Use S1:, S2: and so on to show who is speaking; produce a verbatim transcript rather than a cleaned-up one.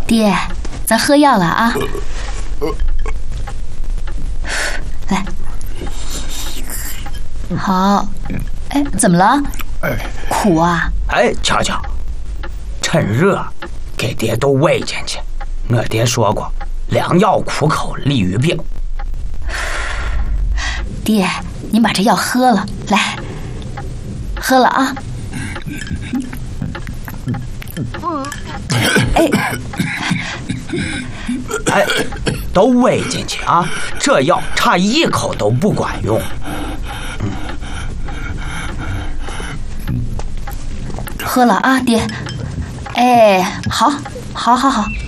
S1: 爹，咱喝药了啊！来，好。哎，怎么了？
S2: 哎，
S1: 苦啊！
S3: 哎，瞧瞧，趁热给爹都喂进去。我爹说过，良药苦口利于病。
S1: 爹，您把这药喝了，来，喝了啊！哎，
S3: 哎，都喂进去啊！这药差一口都不管用。
S1: 喝了啊，爹。哎，好，好，好，好。